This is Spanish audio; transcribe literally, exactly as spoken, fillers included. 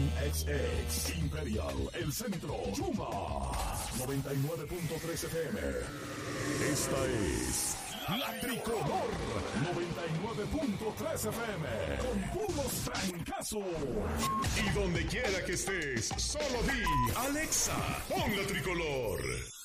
X X, Imperial, El Centro, Chuma, noventa y nueve punto tres F M. Esta es La Tricolor, noventa y nueve punto tres F M, con puros francazos. Y donde quiera que estés, solo di, Alexa, pon La Tricolor.